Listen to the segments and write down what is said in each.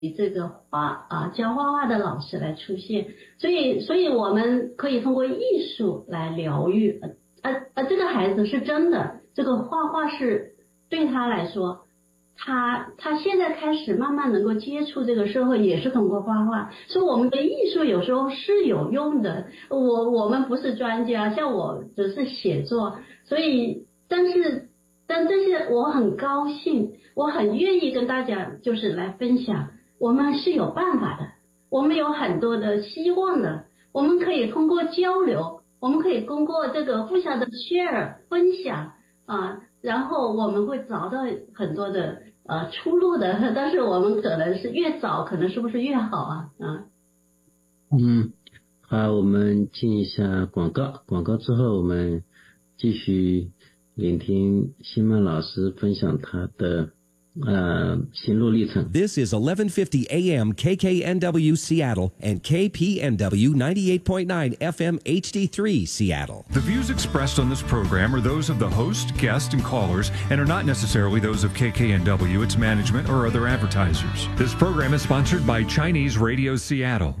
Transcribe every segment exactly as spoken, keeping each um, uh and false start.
这个画啊教画画的老师来出现，所以所以我们可以通过艺术来疗愈。呃呃，这个孩子是真的，这个画画是对他来说，他他现在开始慢慢能够接触这个社会，也是通过画画。所以我们的艺术有时候是有用的。我我们不是专家，像我只是写作，所以但是但这些我很高兴，我很愿意跟大家就是来分享，我们是有办法的，我们有很多的希望的，我们可以通过交流，我们可以通过这个互相的 share 分享啊，然后我们会找到很多的呃出路的，但是我们可能是越早可能是不是越好啊啊。 嗯，好，我们进一下广告，广告之后我们继续聆听辛曼老师分享他的呃心路历程。 This is eleven fifty A M K K N W Seattle and K P N W ninety-eight point nine F M H D three Seattle. The views expressed on this program are those of the host, guests, and callers and are not necessarily those of K K N W, its management, or other advertisers. This program is sponsored by Chinese Radio Seattle.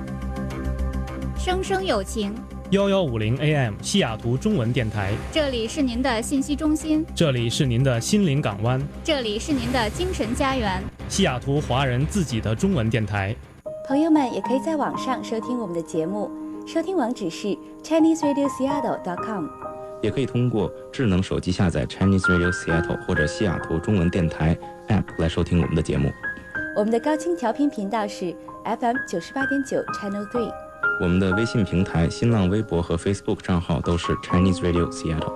生生有情一一五零 A M 西雅图中文电台， 这里是您的信息中心， 这里是您的心灵港湾， 这里是您的精神家园， 西雅图华人自己的中文电台。 朋友们也可以在网上收听我们的节目，收听网址是 chinese radio seattle dot com， 也可以通过智能手机下载 Chinese Radio Seattle 或者西雅图中文电台 App 来收听我们的节目。 我们的高清调频频道是 F M 九十八点九 Channel three。 我们的微信平台、新浪微博和 Facebook 账号都是 Chinese Radio Seattle。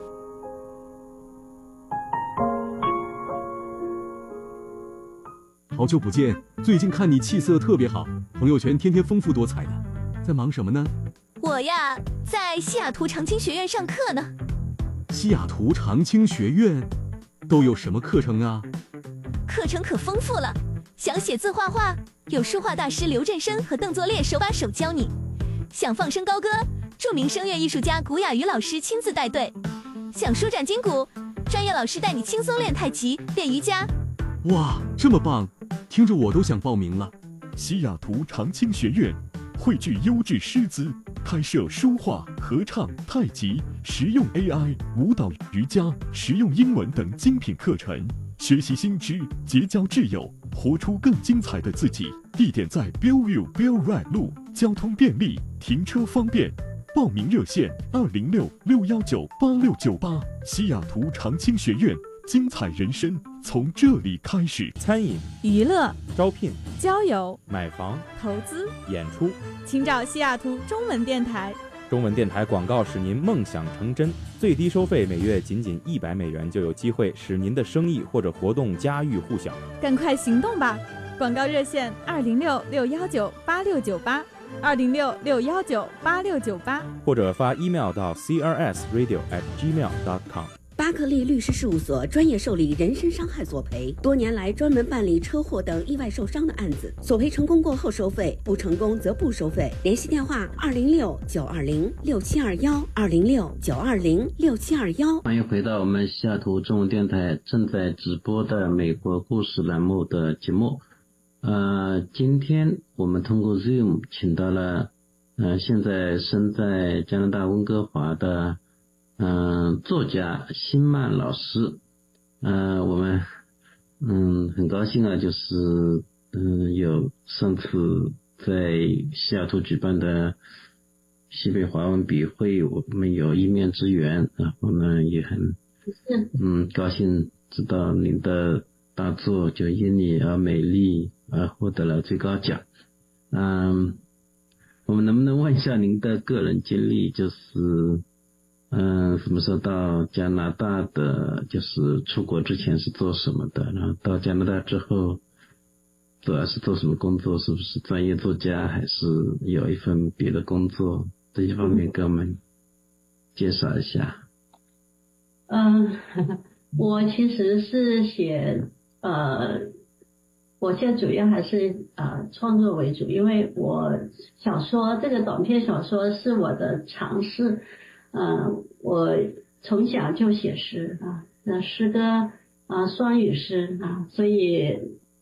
好久不见，最近看你气色特别好，朋友圈天天丰富多彩的，在忙什么呢？ 我呀，在西雅图长青学院上课呢。 西雅图长青学院都有什么课程啊？ 课程可丰富了，想写字画画，有书画大师刘振生和邓作烈手把手教你；想放声高歌，著名声乐艺术家古雅瑜老师亲自带队；想舒展筋骨，专业老师带你轻松练太极、练瑜伽。 哇，这么棒，听着我都想报名了。 西雅图长青学院汇聚优质师资，开设书画、合唱、太极、实用 A I、舞蹈、瑜伽、实用英文等精品课程，学习新知，结交挚友，活出更精彩的自己。地点在 Bellevue Bell Ride 路，交通便利，停车方便。报名热线二零六六幺九八六九八。西雅图长青学院，精彩人生从这里开始。 餐饮、 娱乐、 招聘、 交友、 买房、 投资、 演出， 请找西雅图中文电台。 中文电台广告使您梦想成真，最低收费每月仅仅一百美元，就有机会使您的生意或者活动家喻户晓。 赶快行动吧！广告热线二零六六幺九八六九八，二零六六幺九八六九八， 或者发 email 到 c r s radio at gmail dot com。 巴克利律师事务所专业受理人身伤害索赔，多年来专门办理车祸等意外受伤的案子，索赔成功过后收费，不成功则不收费。联系电话二零六九二零六七二幺，二零六九二零六七二幺。 欢迎回到我们西雅图中文电台正在直播的美国故事栏目的节目。呃，今天我们通过 Zoom 请到了呃现在身在加拿大温哥华的嗯、呃，作家辛曼老师，呃，我们嗯很高兴啊，就是嗯有上次在西雅图举办的西北华文笔会，我们有一面之缘啊，我们也很嗯高兴知道您的大作就因你而美丽而获得了最高奖。嗯，我们能不能问一下您的个人经历，就是嗯，什么时候到加拿大的，就是出国之前是做什么的，然后到加拿大之后主要是做什么工作，是不是专业作家，还是有一份别的工作，这些方面给我们介绍一下。 嗯，我其实是写呃我现在主要还是呃创作为主，因为我小说这个短篇小说是我的尝试。呃，我从小就写诗啊，那诗歌啊，双语诗啊，所以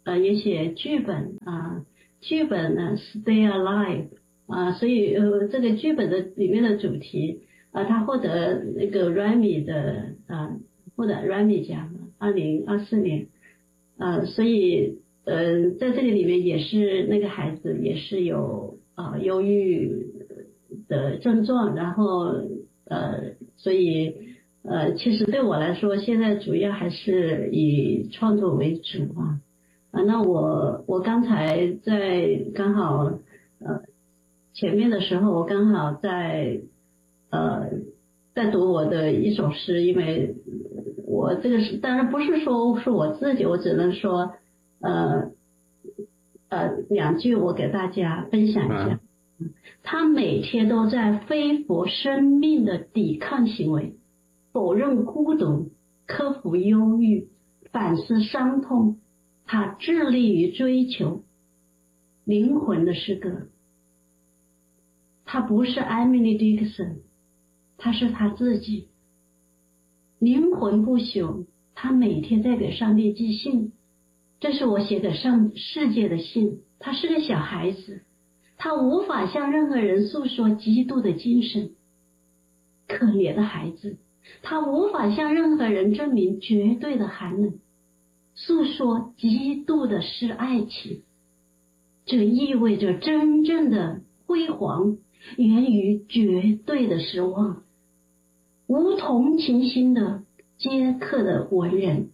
呃也写剧本啊，剧本呢 Stay Alive 啊，所以呃这个剧本的里面的主题啊，他获得那个 Rami 的啊获得 Rami 奖，二零二四年啊，所以呃在这个里面也是那个孩子也是有啊忧郁的症状，然后呃所以呃其实对我来说现在主要还是以创作为主啊啊那我我刚才在刚好呃前面的时候我刚好在呃在读我的一首诗，因为我这个是当然不是说是我自己，我只能说呃呃两句我给大家分享一下。他每天都在恢复生命的抵抗行为，否认孤独，克服忧郁，反思伤痛，他致力于追求灵魂的诗歌。他不是 Emily Dickinson， 他是他自己，灵魂不朽。他每天在给上帝寄信，这是我写给上世界的信。他是个小孩子，他无法向任何人诉说基督的精神，可怜的孩子，他无法向任何人证明绝对的寒冷，诉说基督的是爱情。这意味着真正的辉煌源于绝对的失望。无同情心的捷克的文人，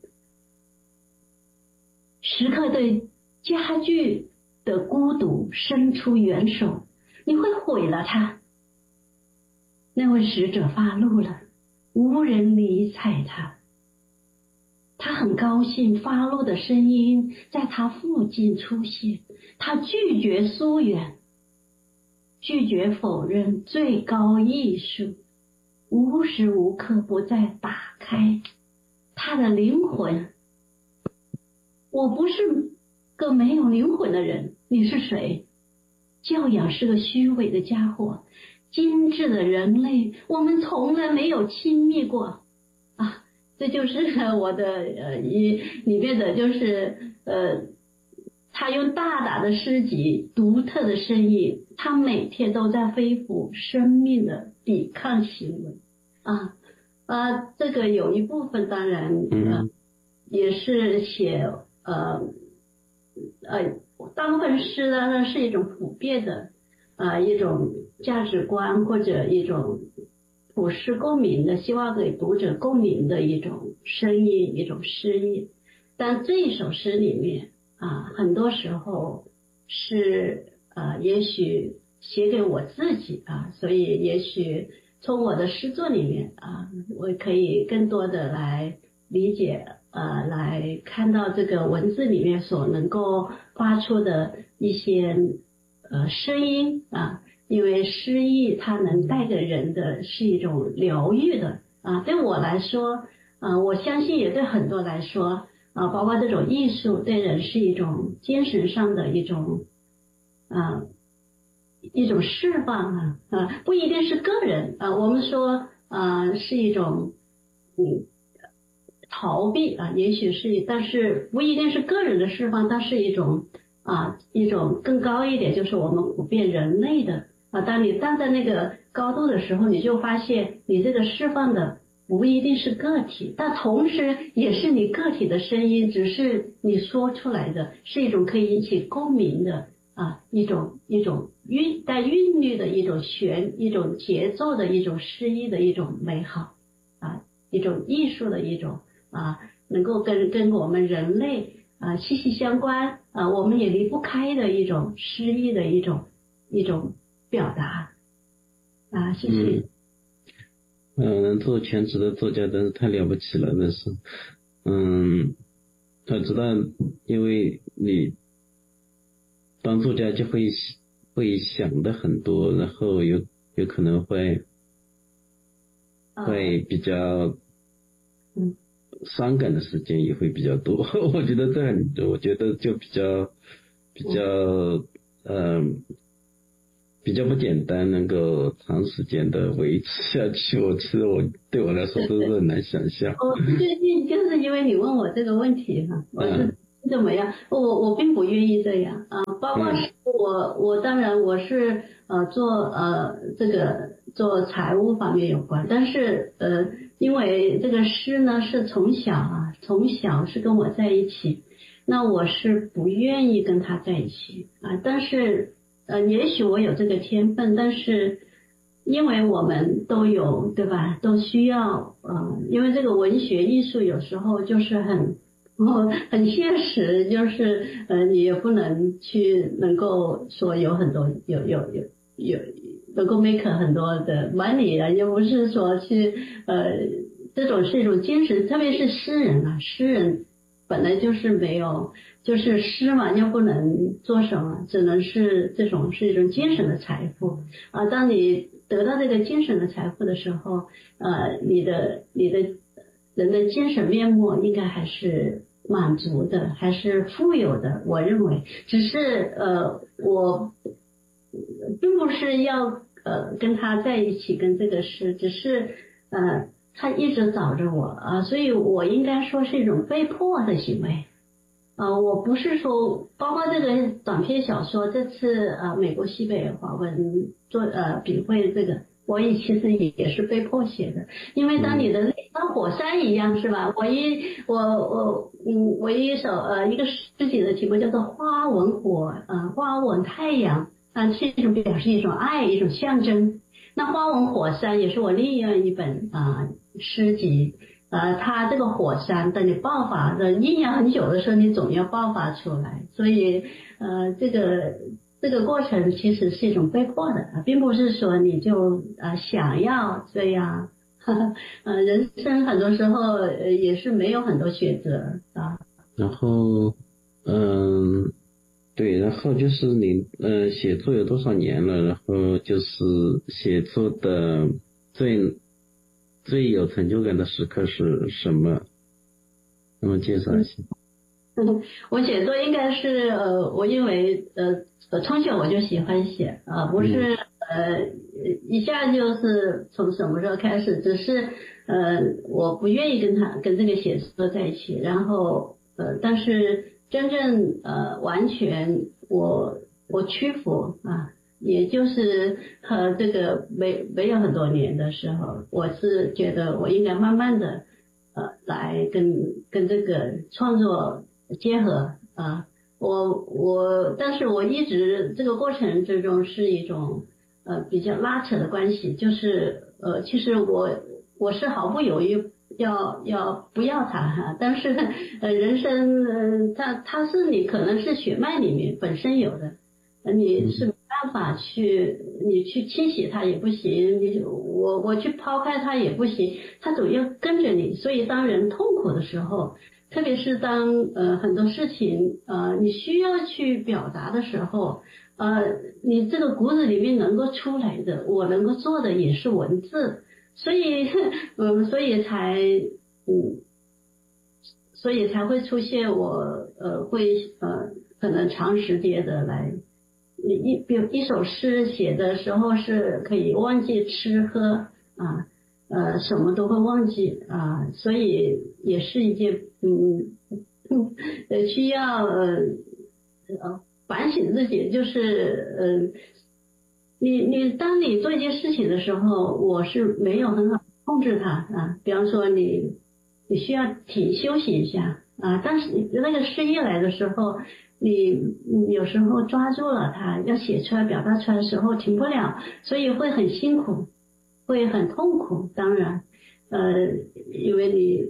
时刻对加剧的孤独伸出援手，你会毁了他。那位使者发怒了，无人理睬他。他很高兴发怒的声音在他附近出现，他拒绝疏远，拒绝否认最高艺术，无时无刻不在打开他的灵魂。我不是个没有灵魂的人，你是谁？教养是个虚伪的家伙，精致的人类，我们从来没有亲密过啊！这就是我的呃一里面的就是呃，他用大胆的诗集，独特的声音，他每天都在恢复生命的抵抗行为啊啊！这个有一部分当然呃也是写呃呃大部分诗呢是一种普遍的呃一种价值观或者一种普世共鸣的，希望给读者共鸣的一种声音，一种诗意。但这一首诗里面啊，很多时候是呃，也许写给我自己啊，所以也许从我的诗作里面啊，我可以更多的来理解呃，来看到这个文字里面所能够发出的一些呃声音啊。因为诗意它能带给人的是一种疗愈的啊，对我来说啊，我相信也对很多来说啊，包括这种艺术对人是一种精神上的一种啊一种释放啊啊，不一定是个人啊，我们说啊是一种嗯逃避啊，也许是，但是不一定是个人的释放，它是一种啊一种更高一点，就是我们普遍人类的。啊，当你站在那个高度的时候，你就发现你这个释放的不一定是个体，但同时也是你个体的声音，只是你说出来的是一种可以引起共鸣的啊，一种一种韵带韵律的一种旋一种节奏的一种诗意的一种美好啊，一种艺术的一种啊，能够跟跟我们人类啊息息相关啊，我们也离不开的一种诗意的一种一种表达啊，谢谢。 嗯，能做全职的作家真是太了不起了，真是。嗯，我知道，因为你当作家就会会想的很多，然后有有可能会会比较嗯伤感的时间也会比较多。我觉得这很，我觉得就比较比较嗯。呃比较不简单，能够长时间的维持下去，我其实我对我来说都是很难想象。 我最近就是因为你问我这个问题哈，我是怎么样？我我并不愿意这样啊、呃，包括是我我当然我是呃做呃这个做财务方面有关，但是呃因为这个诗呢是从小啊从小是跟我在一起，那我是不愿意跟他在一起啊，但是呃也许我有这个天分，但是因为我们都有对吧，都需要呃因为这个文学艺术有时候就是很。哦，很现实，就是呃，你也不能去能够说有很多有有有有能够 make 很多的 money 啊，也不是说去呃，这种是一种精神，特别是诗人啊，诗人本来就是没有，就是诗嘛，又不能做什么，只能是这种是一种精神的财富啊。当你得到这个精神的财富的时候，呃，你的你的人的精神面目应该还是满足的，还是富有的，我认为。只是呃，我并不是要呃跟他在一起，跟这个诗，只是呃他一直找着我啊，所以我应该说是一种被迫的行为。呃，我不是说，包括这个短篇小说，这次呃美国西北华文做呃笔会这个。我也其实也是被迫写的，因为当你的像火山一样是吧？我一我我嗯，我一首呃一个诗集的题目叫做花吻火，呃花吻太阳啊，是一种表示一种爱，一种象征。那花吻火山也是我另外一本啊、呃、诗集，呃，它这个火山等你爆发的酝酿很久的时候，你总要爆发出来，所以呃这个。这个过程其实是一种被迫的，并不是说你就呃想要这样，呵呵呃人生很多时候呃也是没有很多选择啊。 然后嗯，对，然后就是你呃写作有多少年了？然后就是写作的最最有成就感的时刻是什么？那么介绍一下。 嗯，我写作应该是呃，我因为呃从小我就喜欢写啊，不是呃一下就是从什么时候开始，只是呃我不愿意跟他跟这个写作在一起，然后呃但是真正呃完全我我屈服啊，也就是和这个没没有很多年的时候，我是觉得我应该慢慢的呃来跟跟这个创作结合啊，我我，但是我一直这个过程之中是一种呃比较拉扯的关系，就是呃其实我我是毫不犹豫要要不要他哈，但是呃人生呃它它是你可能是血脉里面本身有的，你是没办法去你去清洗它也不行，你我我去抛开它也不行，它总要跟着你，所以当人痛苦的时候。特别是当呃很多事情呃你需要去表达的时候，呃你这个骨子里面能够出来的，我能够做的也是文字，所以嗯所以才嗯所以才会出现我呃会呃可能长时间的来一比如一首诗写的时候是可以忘记吃喝啊。呃，什么都会忘记啊，所以也是一件嗯呃需要呃呃反省自己，就是呃你你当你做一件事情的时候，我是没有很好控制它啊，比方说你你需要停休息一下啊，但是那个诗意来的时候，你你有时候抓住了它，要写出来表达出来的时候停不了，所以会很辛苦。会很痛苦，当然，呃，因为你，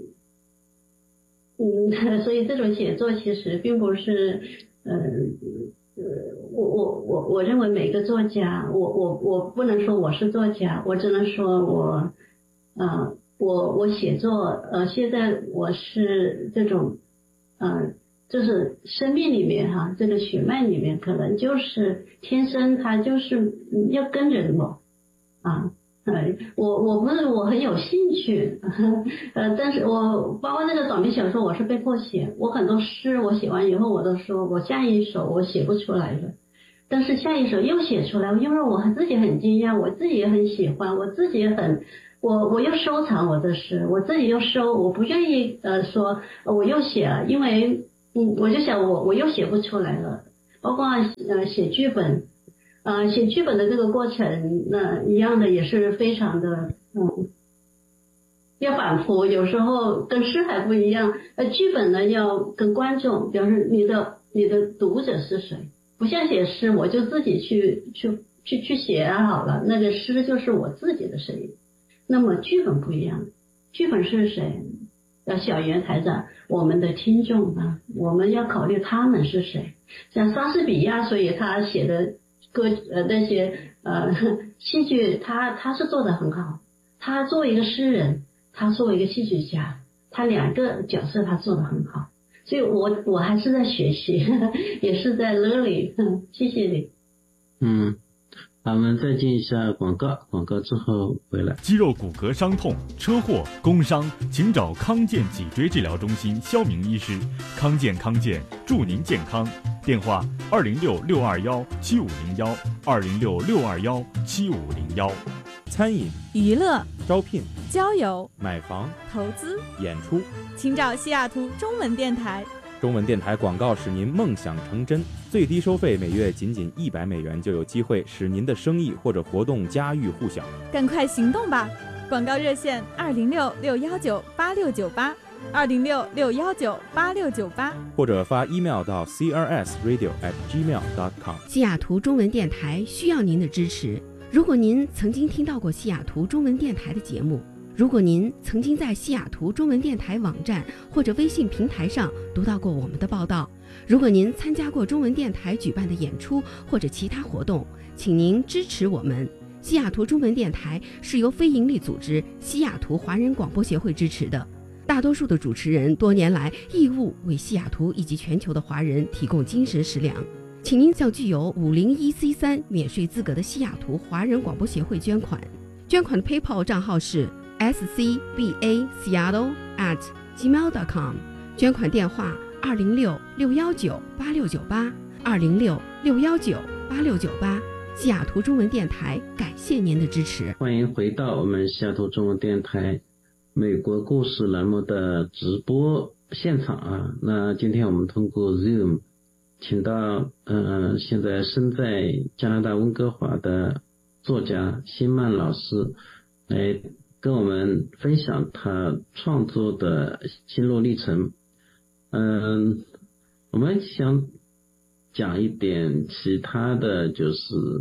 嗯，所以这种写作其实并不是，呃，呃，我我我我认为每个作家，我我我不能说我是作家，我只能说我，呃，我我写作，呃，现在我是这种，呃，就是生命里面哈，这个血脉里面可能就是天生它就是要跟着我，啊。呃，我我不是我很有兴趣，呃，但是我包括那个短篇小说，我是被迫写。我很多诗我写完以后，我都说我下一首我写不出来了，但是下一首又写出来，因为我自己很惊讶，我自己也很喜欢，我自己也很，我我又收藏我的诗，我自己又收，我不愿意呃说我又写了，因为嗯，我就想我我又写不出来了，包括呃写剧本，呃写剧本的这个过程，那、呃、一样的也是非常的嗯，要反复，有时候跟诗还不一样，呃剧本呢要跟观众，比方说你的你的读者是谁，不像写诗我就自己去去去去写好了，那个诗就是我自己的声音。那么剧本不一样，剧本是谁？呃，小袁台长，我们的听众啊，我们要考虑他们是谁。像莎士比亚，所以他写的歌呃那些呃戏剧，他他是做得很好。他作为一个诗人，他作为一个戏剧家，他两个角色他做得很好。所以我我还是在学习，也是在 learning。谢谢你。 嗯。我们再进一下广告，广告之后回来。 肌肉骨骼伤痛、车祸、工伤，请找康健脊椎治疗中心肖明医师。康健康健，祝您健康。电话：二零六六二幺七五零幺，二零六六二幺七五零幺。 餐饮、 娱乐、 招聘、 交友、 买房、 投资、 演出， 请找西雅图中文电台。 中文电台广告使您梦想成真，最低收费每月仅仅一百美元，就有机会使您的生意或者活动家喻户晓。 赶快行动吧！广告热线二零六六幺九八六九八，二零六六幺九八六九八， 或者发 email 到 c r s radio at gmail dot com。 西雅图中文电台需要您的支持。如果您曾经听到过西雅图中文电台的节目，如果您曾经在西雅图中文电台网站或者微信平台上读到过我们的报道，如果您参加过中文电台举办的演出或者其他活动，请您支持我们。西雅图中文电台是由非营利组织西雅图华人广播协会支持的，大多数的主持人多年来义务为西雅图以及全球的华人提供精神食粮。请您向具有五零一 C 三免税资格的西雅图华人广播协会捐款，捐款的 PayPal 账号是S C B A Seattle at gmail dot com， 捐款电话二零六六幺九八六九八，二零六六幺九八六九八。西雅图中文电台感谢您的支持。 欢迎回到我们西雅图中文电台美国故事栏目的直播现场啊。那今天我们通过 Zoom 请到呃现在身在加拿大温哥华的作家辛曼老师来跟我们分享他创作的心路历程。嗯，我们想讲一点其他的，就是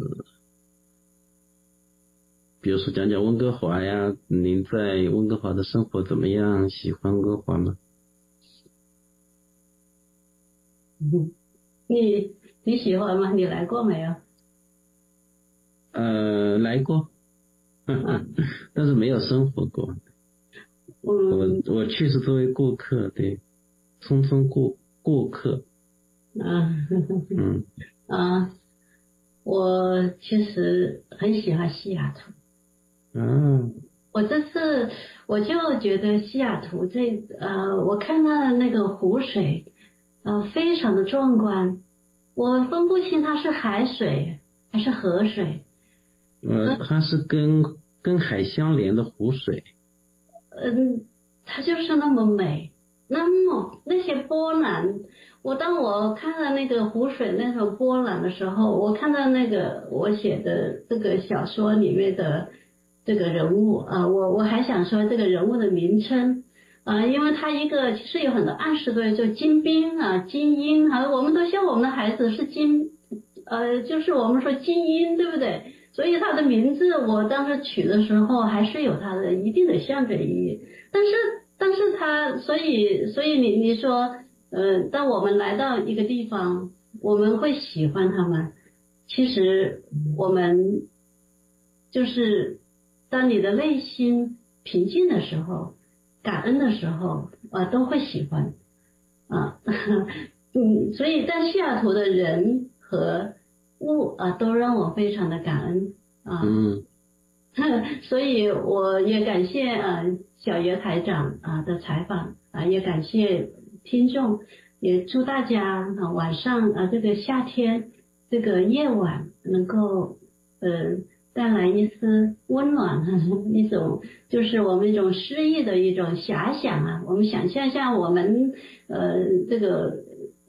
比如说讲讲温哥华呀，您在温哥华的生活怎么样？喜欢温哥华吗？ 你你喜欢吗？你来过没有？ 呃，来过。但是没有生活过。 嗯， 我我去是作为过客，对，匆匆过过客。 嗯嗯啊，我其实很喜欢西雅图。 嗯， 我这次我就觉得西雅图这呃，我看到的那个湖水，呃，非常的壮观，我分不清它是海水还是河水。 呃，它是跟跟海相连的湖水。 嗯，它就是那么美，那么那些波澜，我当我看到那个湖水那种波澜的时候，我看到那个我写的这个小说里面的这个人物啊，我我还想说这个人物的名称啊，因为他一个其实有很多暗示的，就金兵啊、精英啊，我们都像我们的孩子是金，呃，就是我们说精英，对不对？所以他的名字我当时取的时候还是有他的一定的象征意义，但是但是他所以所以你你说呃当我们来到一个地方，我们会喜欢他们，其实我们就是当你的内心平静的时候，感恩的时候啊都会喜欢啊嗯，所以在西雅图的人和物啊，都让我非常的感恩啊， 嗯， 所以我也感谢啊小叶台长啊的采访啊，也感谢听众，也祝大家啊晚上啊这个夏天这个夜晚能够呃带来一丝温暖，一种就是我们一种诗意的一种遐想啊，我们想象一下我们呃这个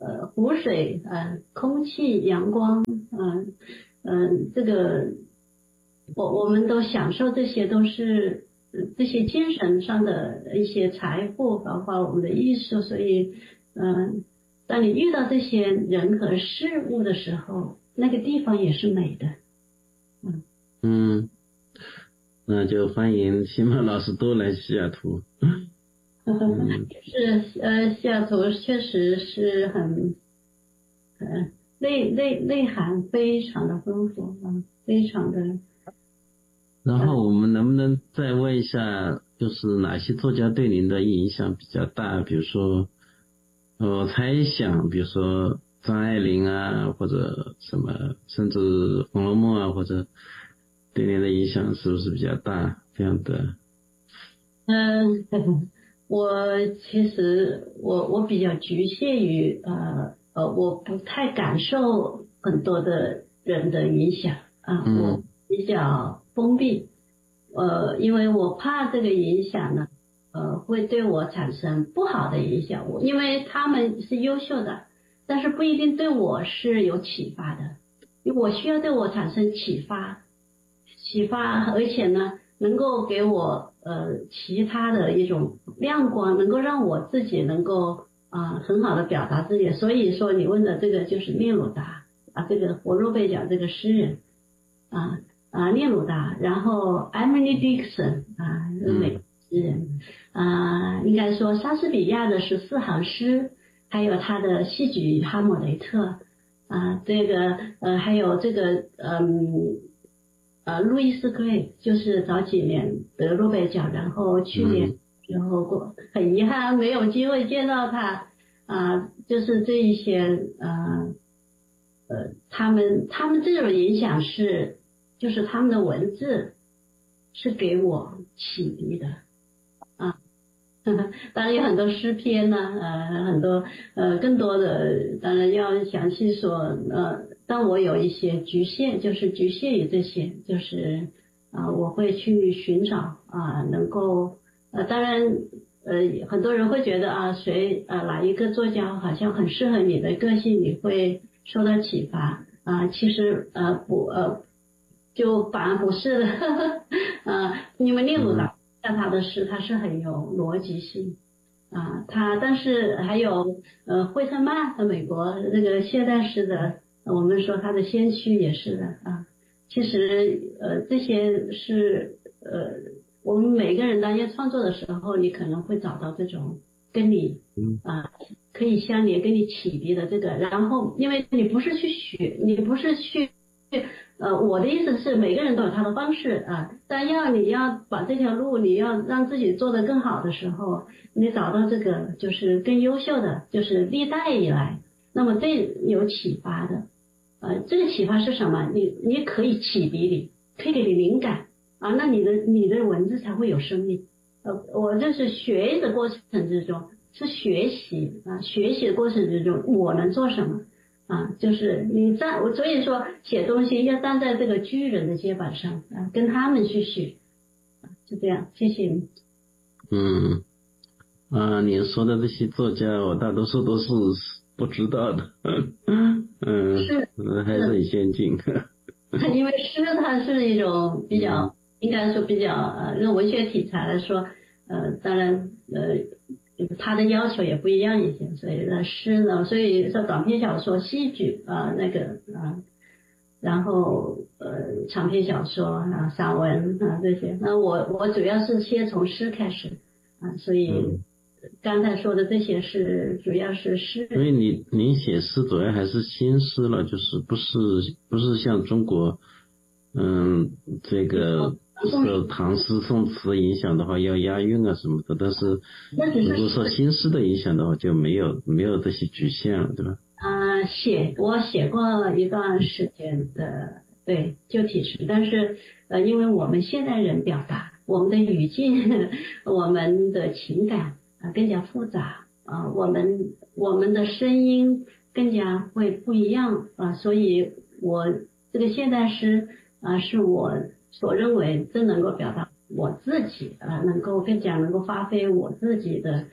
呃湖水、呃空气、阳光，嗯、呃、嗯、呃，这个我我们都享受，这些都是这些精神上的一些财富，包括我们的艺术。所以，嗯、呃，当你遇到这些人和事物的时候，那个地方也是美的。嗯嗯，那就欢迎西曼老师多来西雅图。 嗯、是呃，西雅图确实是很，呃，内内内涵非常的丰富啊，非常的。 然后我们能不能再问一下，就是哪些作家对您的影响比较大？比如说，我猜想，比如说张爱玲啊，或者什么，甚至《红楼梦》啊，或者对您的影响是不是比较大？这样的。 嗯，我其实我我比较局限于呃呃，我不太感受很多的人的影响啊， 嗯、 我比较封闭，呃，因为我怕这个影响呢，呃，会对我产生不好的影响。我因为他们是优秀的，但是不一定对我是有启发的，因为我需要对我产生启发，启发，而且呢，能够给我呃其他的一种亮光，能够让我自己能够啊、呃、很好的表达自己。所以说你问的这个就是聂鲁达啊，这个活诺贝奖这个诗人啊。啊，聂鲁达，然后 Emily Dickinson 啊，美国诗人，啊，应该说莎士比亚的十四行诗，还有他的戏剧《哈姆雷特》啊，这个呃，还有这个嗯呃，路易斯·格雷，就是早几年得诺贝尔奖，然后去年然后过，很遗憾没有机会见到他啊，就是这一些呃呃，他们他们这种影响是。就是他们的文字是给我启迪的啊，当然有很多诗篇呢、啊，呃，很多呃更多的，当然要详细说，呃，但我有一些局限，就是局限于这些，就是啊、呃，我会去寻找啊，能够呃，当然呃，很多人会觉得啊，谁啊哪一个作家好像很适合你的个性，你会受到启发啊，其实呃不呃。就反而不是的，呃，因为聂鲁达像他的诗，他是很有逻辑性啊，他但是还有呃惠特曼，美国这个现代诗的，我们说他的先驱也是的啊。其实呃这些是呃我们每个人当要创作的时候，你可能会找到这种跟你啊可以相连、跟你启迪的这个，然后因为你不是去学，你不是去。呃，我的意思是每个人都有他的方式啊，但要你要把这条路，你要让自己做得更好的时候，你找到这个就是更优秀的，就是历代以来，那么这有启发的，呃，这个启发是什么？你你可以启迪你，可以给你灵感啊，那你的你的文字才会有生命。呃，我就是学的过程之中是学习啊，学习的过程之中我能做什么？啊，就是你站，我所以说写东西要站在这个巨人的肩膀上啊，跟他们去学，啊，就这样，谢谢你。 嗯，啊，你说的这些作家，我大多数都是不知道的，嗯， 是， 还是很先进。 因为诗它是一种比较，应该说比较呃，用文学题材来说，呃，当然呃。他的要求也不一样一些，所以呢诗呢，所以说短篇小说、戏剧啊、呃、那个啊，然后呃长篇小说啊、散文啊这些，那我我主要是先从诗开始啊，所以刚才说的这些是主要是诗。 所以你您写诗主要还是新诗了，就是不是不是像中国嗯这个。受唐诗宋词影响的话要押韵啊什么的，但是如果说新诗的影响的话就没有没有这些局限了，对吧？ 啊、呃，写我写过一段时间的对旧体诗，但是呃，因为我们现代人表达我们的语境，我们的情感啊、呃、更加复杂啊、呃，我们我们的声音更加会不一样啊、呃，所以我这个现代诗啊、呃、是我。所认为真能够表达我自己啊、呃，能够更加能够发挥我自己的啊、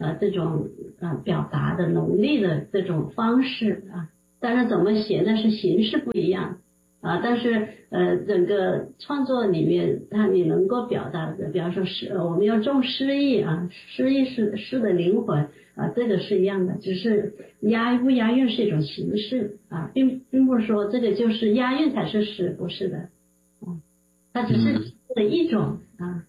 呃这种呃表达的能力的这种方式啊，当然怎么写那是形式不一样啊，但是呃整个创作里面，它你能够表达的，比方说诗，我们要重诗意啊，诗意是诗的灵魂啊，这个是一样的，只是押不押韵是一种形式啊，并并不是说这个就是押韵才是诗，不是的啊，它只是诗的一种啊。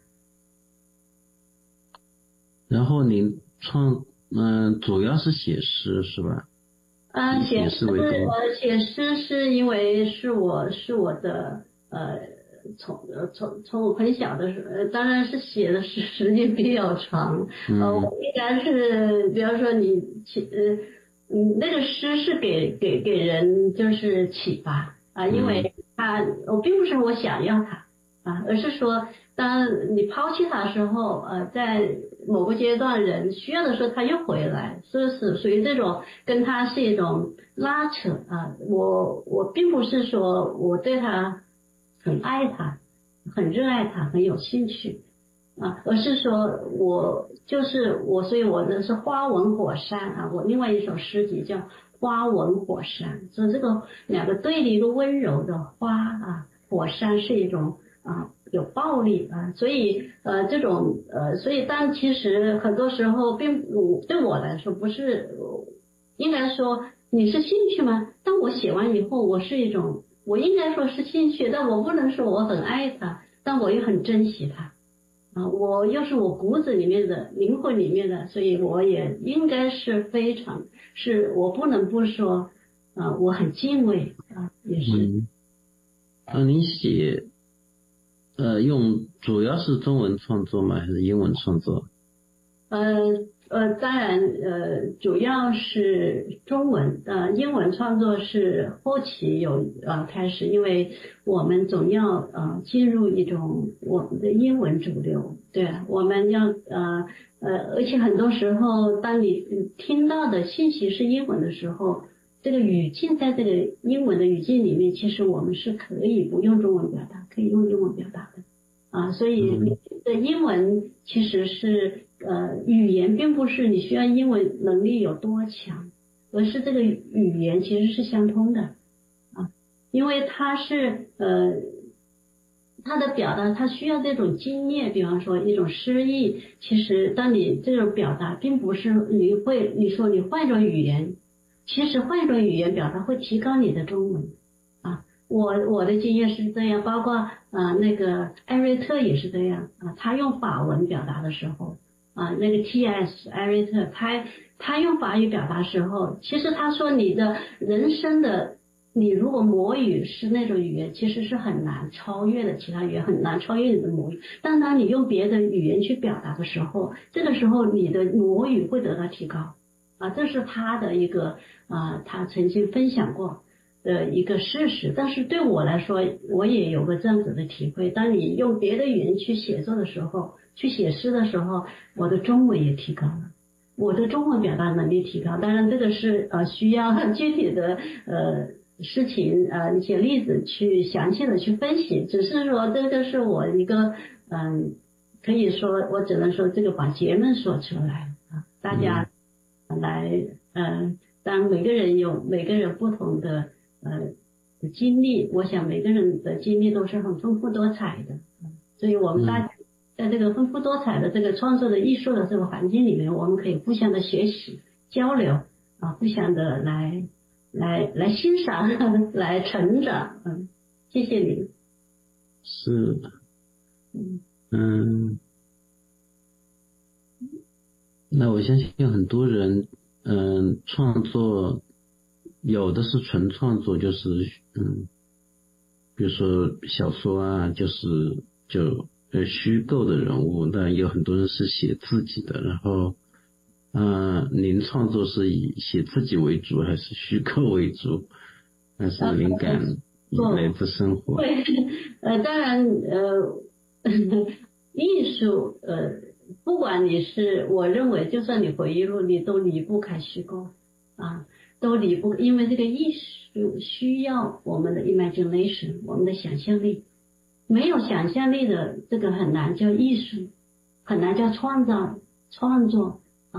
然后您创嗯、呃、主要是写诗是吧？ 啊，写诗为多。 呃，写诗是因为是我是我的呃，从呃从从我很小的时候，呃，当然是写的是时间比较长， 嗯、 呃，我应该是，比方说你启呃，嗯，那个诗是给给给人就是启发啊，因为它我并不是我想要它啊，而是说当你抛弃它的时候，呃，在某个阶段人需要的时候他又回来，所以是属于这种跟他是一种拉扯啊。我我并不是说我对他很爱他，很热爱他，很有兴趣啊，而是说我就是我，所以我的是花纹火山啊。我另外一首诗集叫花纹火山，所以这个两个对立，一个温柔的花啊，火山是一种啊。有暴力啊，所以呃这种呃，所以但其实很多时候并对我来说不是，应该说你是兴趣吗？当我写完以后，我是一种，我应该说是兴趣，但我不能说我很爱它，但我又很珍惜它啊，我又是我骨子里面的灵魂里面的，所以我也应该是非常，是我不能不说啊，我很敬畏啊，也是。 嗯，啊，您写。呃，用主要是中文创作吗？还是英文创作？ 呃呃，当然呃，主要是中文，呃，英文创作是后期有呃开始，因为我们总要呃进入一种我们的英文主流，对，我们要呃呃，而且很多时候，当你听到的信息是英文的时候，这个语境在这个英文的语境里面，其实我们是可以不用中文表达，可以用英文表达的啊。所以你的英文其实是呃语言，并不是你需要英文能力有多强，而是这个语言其实是相通的啊，因为它是呃它的表达，它需要这种经验，比方说一种诗意。其实当你这种表达，并不是你会你说你换一种语言。其实换一种语言表达会提高你的中文啊，我我的经验是这样，包括啊、呃、那个艾瑞特也是这样啊，他用法文表达的时候啊，那个 T S 艾瑞特他他用法语表达时候，其实他说你的人生的你如果母语是那种语言，其实是很难超越的，其他语言很难超越你的母语。但当你用别的语言去表达的时候，这个时候你的母语会得到提高。啊，这是他的一个啊，他曾经分享过的一个事实。但是对我来说，我也有个这样子的体会。当你用别的语言去写作的时候，去写诗的时候，我的中文也提高了，我的中文表达能力提高。当然，这个是呃需要具体的呃事情呃一些例子去详细的去分析。只是说这个是我一个嗯、呃，可以说我只能说这个把结论说出来啊，大家。来，呃，当然每个人有每个人不同的呃经历，我想每个人的经历都是很丰富多彩的，所以我们大家在这个丰富多彩的这个创作的艺术的这个环境里面，我们可以互相的学习交流啊，互相的来来来欣赏，来成长，嗯，谢谢你。 是，嗯嗯。那我相信很多人，嗯、呃，创作有的是纯创作，就是嗯，比如说小说啊，就是就呃虚构的人物，但有很多人是写自己的。然后，呃，您创作是以写自己为主，还是虚构为主？还是灵感来自生活？ 对，呃，当然，呃，艺术，呃。不管你是，我认为就算你回忆录，你都离不开虚构啊，都离不，因为这个艺术需要我们的 imagination， 我们的想象力，没有想象力的这个很难叫艺术，很难叫创造创作啊。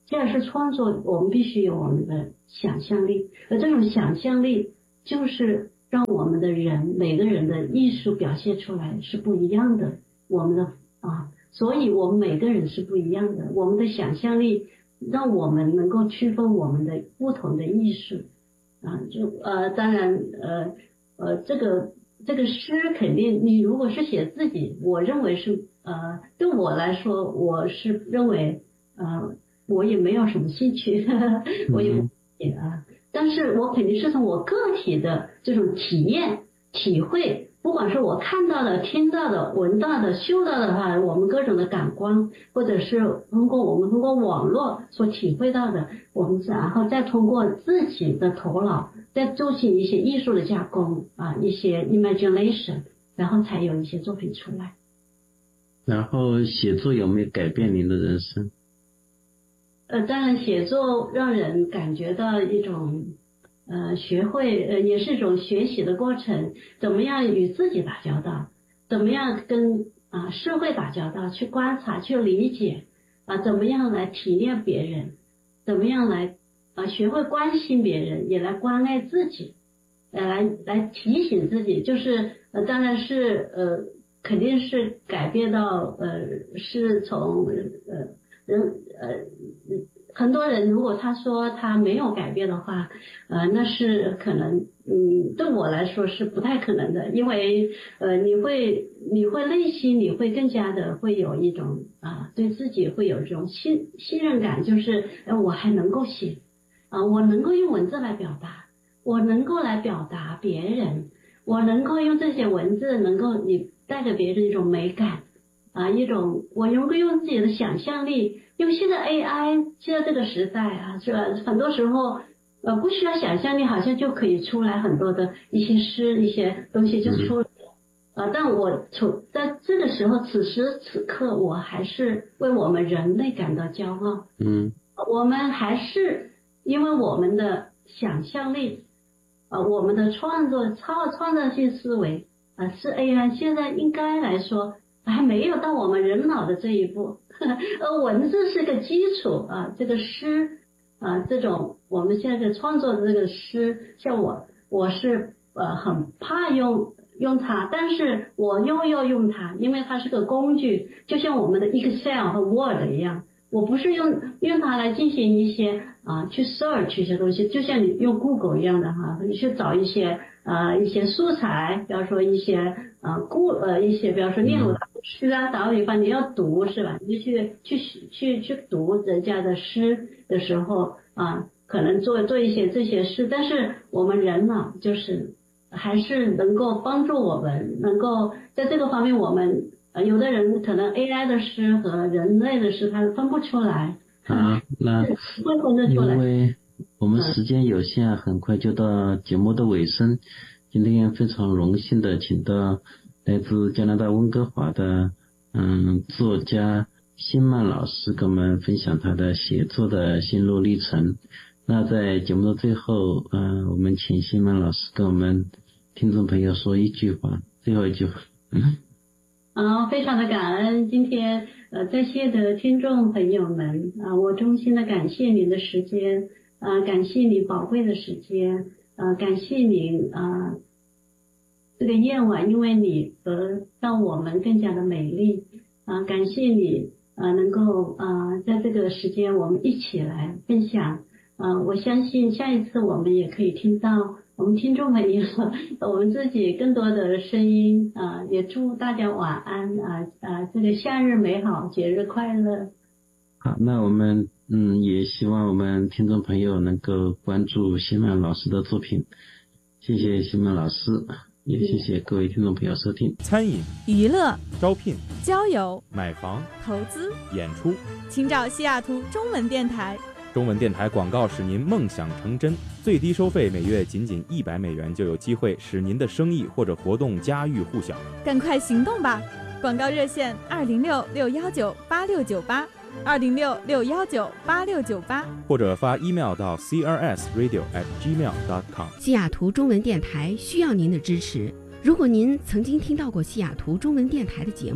既然是创作，我们必须有我们的想象力，而这种想象力就是让我们的人每个人的艺术表现出来是不一样的。我们的啊，所以我们每个人是不一样的，我们的想象力让我们能够区分我们的不同的艺术啊，就呃当然呃呃这个这个诗肯定你如果是写自己，我认为是呃对我来说，我是认为呃我也没有什么兴趣，呵呵我也不写啊，但是我肯定是从我个体的这种体验体会，不管是我看到的、听到的、闻到的、嗅到的话，我们各种的感官，或者是通过我们通过网络所体会到的，我们然后再通过自己的头脑再进行一些艺术的加工啊，一些 imagination， 然后才有一些作品出来。 然后写作有没有改变您的人生？ 呃，当然写作让人感觉到一种呃学会呃也是一种学习的过程，怎么样与自己打交道，怎么样跟啊、呃、社会打交道，去观察去理解啊、呃、怎么样来体谅别人，怎么样来啊、呃、学会关心别人，也来关爱自己，呃来来提醒自己，就是呃当然是呃肯定是改变到呃是从呃人呃，很多人如果他说他没有改变的话，呃，那是可能，嗯，对我来说是不太可能的，因为呃，你会你会内心你会更加的会有一种啊、呃，对自己会有这种信信任感，就是呃，我还能够写啊、呃，我能够用文字来表达，我能够来表达别人，我能够用这些文字能够你带给别人一种美感。啊，一种我能够用自己的想象力，因为现在 A I 现在这个时代啊，是吧？很多时候呃不需要想象力，好像就可以出来很多的一些诗，一些东西就出来了。呃，但我从在这个时候，此时此刻，我还是为我们人类感到骄傲。 嗯， 我们还是因为我们的想象力，呃，我们的创作超创造性思维啊、呃，是 A I 现在应该来说。还没有到我们人脑的这一步，而文字是个基础啊，这个诗啊，这种我们现在创作的这个诗，像我我是呃很怕用用它，但是我又要用它，因为它是个工具，就像我们的 Excel 和 Word 一样，我不是用用它来进行一些啊去 search 一些东西，就像你用 Google 一样的哈，你去找一些呃一些素材，比方说一些呃故呃一些，比方说聂鲁达诗啊、达里吧，你要读是吧？你就去去去去读人家的诗的时候啊，可能做做一些这些事，但是我们人呢，就是还是能够帮助我们，能够在这个方面，我们呃有的人可能 A I 的诗和人类的诗他分不出来啊，那会分得出来。 因为我们时间有限，很快就到节目的尾声。今天非常荣幸的请到来自加拿大温哥华的嗯作家辛曼老师跟我们分享他的写作的心路历程。那在节目的最后，嗯、呃，我们请辛曼老师跟我们听众朋友说一句话，最后一句话。嗯， 啊，非常的感恩今天呃在线的听众朋友们啊，我衷心的感谢您的时间啊，感谢您宝贵的时间啊，感谢您啊。这个夜晚因为你而让我们更加的美丽啊，感谢你啊，能够啊在这个时间我们一起来分享啊，我相信下一次我们也可以听到我们听众朋友我们自己更多的声音啊，也祝大家晚安啊啊，这个夏日美好，节日快乐。 好，那我们嗯也希望我们听众朋友能够关注辛曼老师的作品，谢谢辛曼老师。也谢谢各位听众朋友收听。 餐饮、 娱乐、 招聘、 交友、 买房、 投资、 演出， 请找西雅图中文电台。 中文电台广告使您梦想成真，最低收费每月仅仅一百美元，就有机会使您的生意或者活动家喻户晓。 赶快行动吧！广告热线二零六六幺九八六九八。二零六六幺九八六九八， 或者发 email 到 c r s radio at gmail dot com。 西雅图中文电台需要您的支持。如果您曾经听到过西雅图中文电台的节目，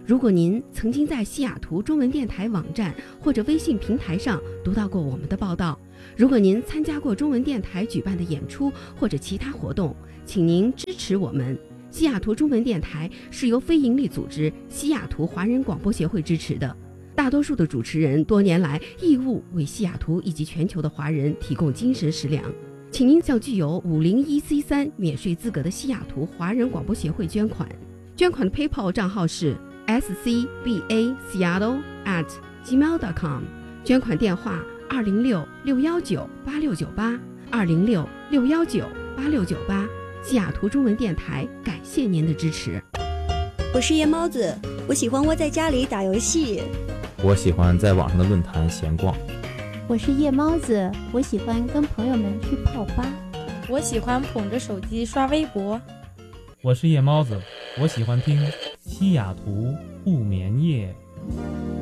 如果您曾经在西雅图中文电台网站或者微信平台上读到过我们的报道，如果您参加过中文电台举办的演出或者其他活动，请您支持我们。西雅图中文电台是由非营利组织西雅图华人广播协会支持的，大多数的主持人多年来义务为西雅图以及全球的华人提供精神食粮。请您向具有五零一 C 三免税资格的西雅图华人广播协会捐款，捐款的 PayPal 账号是 s c b a seattle at gmail dot com， 捐款电话二零六六幺九八六九八二零六六幺九八六九八。西雅图中文电台感谢您的支持。 我是夜猫子，我喜欢窝在家里打游戏。 我喜欢在网上的论坛闲逛。 我是夜猫子，我喜欢跟朋友们去泡吧。 我喜欢捧着手机刷微博。 我是夜猫子，我喜欢听西雅图不眠夜。